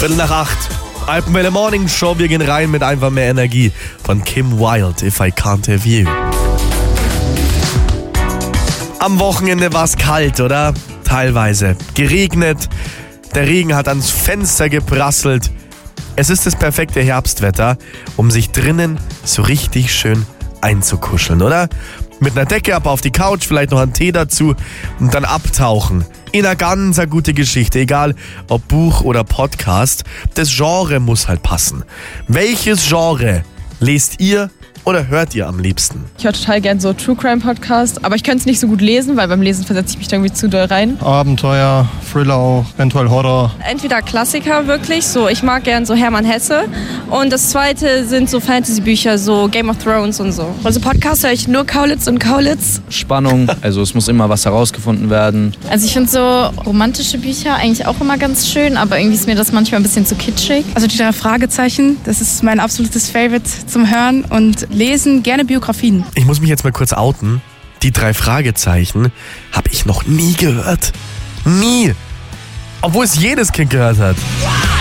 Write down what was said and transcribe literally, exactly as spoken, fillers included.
Viertel nach acht. Alpenwelle Morning Show. Wir gehen rein mit einfach mehr Energie von Kim Wilde, If I Can't Have You. Am Wochenende war es kalt, oder? Teilweise. Geregnet. Der Regen hat ans Fenster geprasselt. Es ist das perfekte Herbstwetter, um sich drinnen so richtig schön einzukuscheln, oder? Mit einer Decke ab auf die Couch, vielleicht noch einen Tee dazu und dann abtauchen. In einer ganz gute Geschichte, egal ob Buch oder Podcast. Das Genre muss halt passen. Welches Genre lest ihr oder hört ihr am liebsten? Ich höre total gern so True Crime Podcast, aber ich könnte es nicht so gut lesen, weil beim Lesen versetze ich mich da irgendwie zu doll rein. Abenteuer, Thriller auch, eventuell Horror. Entweder Klassiker wirklich, so ich mag gern so Hermann Hesse, und das zweite sind so Fantasy-Bücher, so Game of Thrones und so. Also Podcast höre ich nur Kaulitz und Kaulitz. Spannung, also es muss immer was herausgefunden werden. Also ich finde so romantische Bücher eigentlich auch immer ganz schön, aber irgendwie ist mir das manchmal ein bisschen zu kitschig. Also die drei Fragezeichen, das ist mein absolutes Favorite zum Hören, und lesen gerne Biografien. Ich muss mich jetzt mal kurz outen. Die drei Fragezeichen habe ich noch nie gehört. Nie. Obwohl es jedes Kind gehört hat.